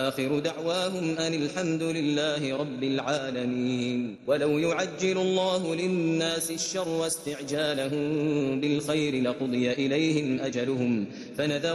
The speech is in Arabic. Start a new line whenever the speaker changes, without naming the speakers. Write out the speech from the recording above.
آخر دعواهم أن الحمد لله رب العالمين. ولو يعجل الله للناس الشر واستعجالهم بالخير لقضي إليهم أجلهم فنذر